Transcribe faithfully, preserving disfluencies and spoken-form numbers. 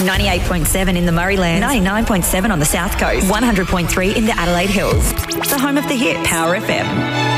ninety-eight point seven in the Murraylands, ninety-nine point seven on the South Coast, one hundred point three in the Adelaide Hills. The home of the hit, Power F M.